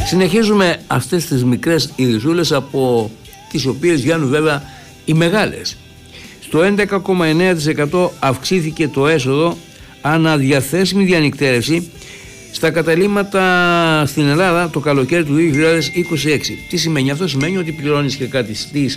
Συνεχίζουμε αυτές τις μικρές ειδησούλες, από τις οποίες βγαίνουν βέβαια οι μεγάλες. Στο 11,9% αυξήθηκε το έσοδο αναδιαθέσιμη διανυκτέρευση στα καταλύματα στην Ελλάδα το καλοκαίρι του 2026. Τι σημαίνει αυτό? Σημαίνει ότι πληρώνεις και κάτι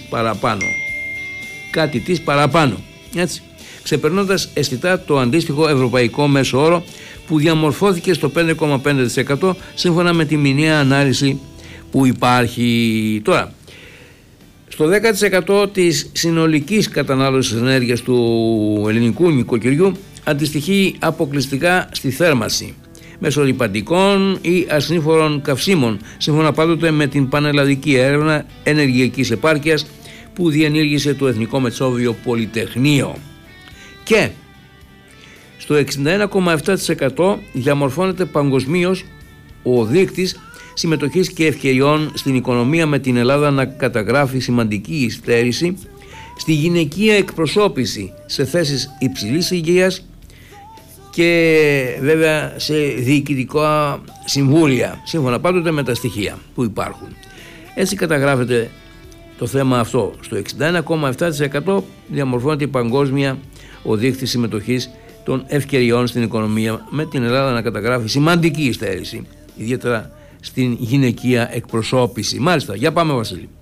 της παραπάνω. Έτσι. Ξεπερνώντας αισθητά το αντίστοιχο ευρωπαϊκό μέσο όρο που διαμορφώθηκε στο 5,5% σύμφωνα με τη μηνιαία ανάλυση που υπάρχει. Τώρα, στο 10% της συνολικής κατανάλωσης ενέργειας του ελληνικού νοικοκυριού αντιστοιχεί αποκλειστικά στη θέρμανση μέσω ρυπαντικών ή ασνήφορων καυσίμων, σύμφωνα πάντοτε με την πανελλαδική έρευνα ενεργειακής επάρκειας που διενήργησε το Εθνικό Μετσόβιο Πολυτεχνείο. Και στο 61,7% διαμορφώνεται παγκοσμίως ο δείκτης συμμετοχής και ευκαιριών στην οικονομία, με την Ελλάδα να καταγράφει σημαντική υστέρηση στη γυναικεία εκπροσώπηση σε θέσεις υψηλής υγείας και βέβαια σε διοικητικά συμβούλια, σύμφωνα πάντοτε με τα στοιχεία που υπάρχουν. Έτσι καταγράφεται το θέμα αυτό. Στο 61,7% διαμορφώνεται παγκόσμια ο δείκτης συμμετοχής των ευκαιριών στην οικονομία, με την Ελλάδα να καταγράφει σημαντική υστέρηση, ιδιαίτερα στην γυναικεία εκπροσώπηση. Μάλιστα, για πάμε Βασίλη.